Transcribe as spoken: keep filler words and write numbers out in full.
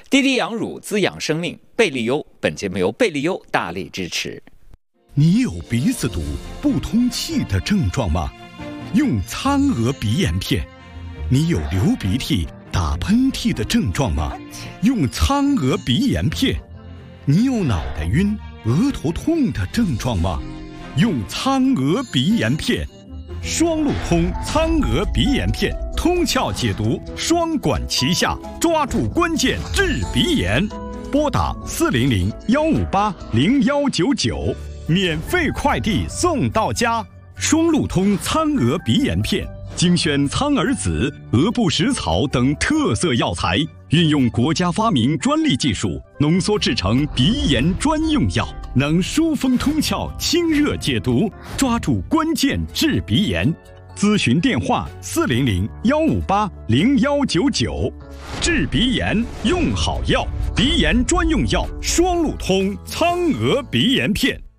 滴滴养乳滋养生命，贝利优。本节目由贝利优大力支持。 你有鼻子堵、不通气的症状吗？用苍娥鼻炎片。你有流鼻涕、打喷嚏的症状吗？用苍娥鼻炎片。你有脑袋晕、额头痛的症状吗？用苍娥鼻炎片。双路通苍娥鼻炎片，通窍解毒，双管齐下，抓住关键治鼻炎。拨打四零零幺五八零幺九九，免费快递送到家。双路通苍娥鼻炎片，精选苍耳子、鹅不食草等特色药材，运用国家发明专利技术，浓缩制成鼻炎专用药，能疏风通窍、清热解毒，抓住关键治鼻炎。咨询电话：四零零幺五八零幺九九。治鼻炎用好药，鼻炎专用药双路通苍娥鼻炎片。